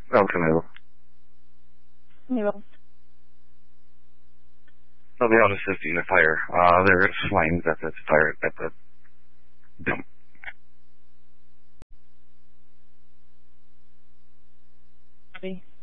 Welcome. Hello. They'll be out assisting the fire. There's flames at the fire at the dump. Copy.